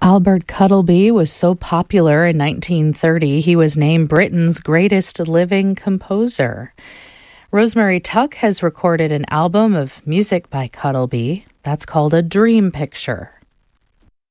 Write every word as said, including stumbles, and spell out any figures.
Albert Cuttleby was so popular in nineteen thirty, he was named Britain's greatest living composer. Rosemary Tuck has recorded an album of music by Cuttleby. That's called A Dream Picture.